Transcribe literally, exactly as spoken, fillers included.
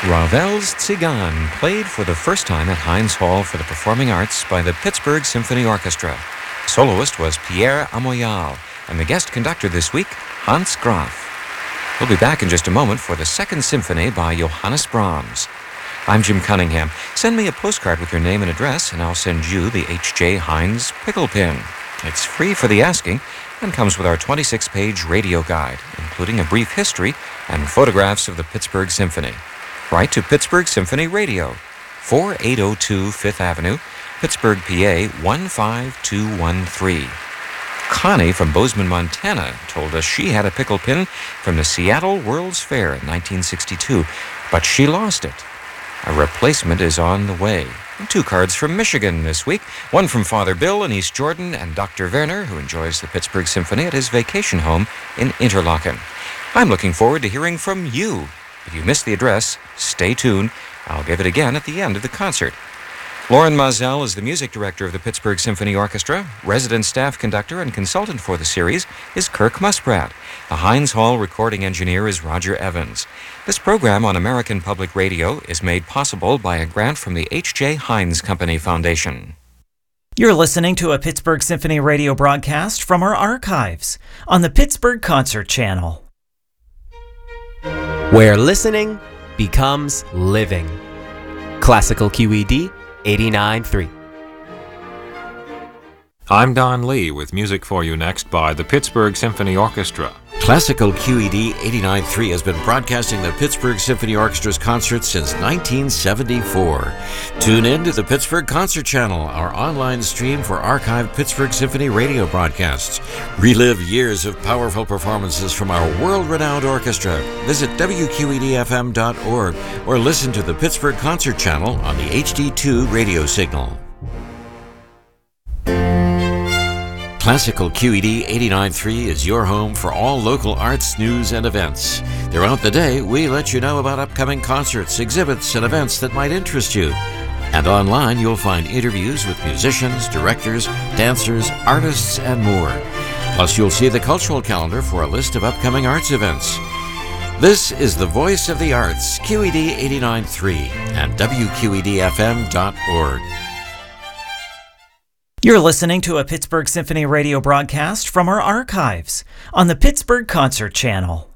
Ravel's Tsigan, played for the first time at Heinz Hall for the Performing Arts by the Pittsburgh Symphony Orchestra. Soloist was Pierre Amoyal, and the guest conductor this week, Hans Graf. We'll be back in just a moment for the Second Symphony by Johannes Brahms. I'm Jim Cunningham. Send me a postcard with your name and address, and I'll send you the H J. Heinz Pickle Pin. It's free for the asking and comes with our twenty-six page radio guide, including a brief history and photographs of the Pittsburgh Symphony. Write to Pittsburgh Symphony Radio, forty-eight oh two Fifth Avenue, Pittsburgh, P A one five two one three. Connie from Bozeman, Montana, told us she had a pickle pin from the Seattle World's Fair in nineteen sixty-two, but she lost it. A replacement is on the way. And two cards from Michigan this week, one from Father Bill in East Jordan and Doctor Werner, who enjoys the Pittsburgh Symphony at his vacation home in Interlaken. I'm looking forward to hearing from you. If you missed the address, stay tuned. I'll give it again at the end of the concert. Lauren Mazel is the music director of the Pittsburgh Symphony Orchestra. Resident staff conductor and consultant for the series is Kirk Muspratt. The Heinz Hall recording engineer is Roger Evans. This program on American Public Radio is made possible by a grant from the H J. Heinz Company Foundation. You're listening to a Pittsburgh Symphony radio broadcast from our archives on the Pittsburgh Concert Channel, where listening becomes living. Classical Q E D eighty-nine point three. I'm Don Lee with music for you next by the Pittsburgh Symphony Orchestra. Classical Q E D eighty-nine point three has been broadcasting the Pittsburgh Symphony Orchestra's concerts since nineteen seventy-four. Tune in to the Pittsburgh Concert Channel, our online stream for archived Pittsburgh Symphony radio broadcasts. Relive years of powerful performances from our world-renowned orchestra. Visit W Q E D F M dot org or listen to the Pittsburgh Concert Channel on the H D two radio signal. Classical Q E D eighty-nine point three is your home for all local arts, news, and events. Throughout the day, we let you know about upcoming concerts, exhibits, and events that might interest you. And online, you'll find interviews with musicians, directors, dancers, artists, and more. Plus, you'll see the cultural calendar for a list of upcoming arts events. This is the Voice of the Arts, Q E D eighty-nine point three, and W Q E D F M dot org. You're listening to a Pittsburgh Symphony radio broadcast from our archives on the Pittsburgh Concert Channel.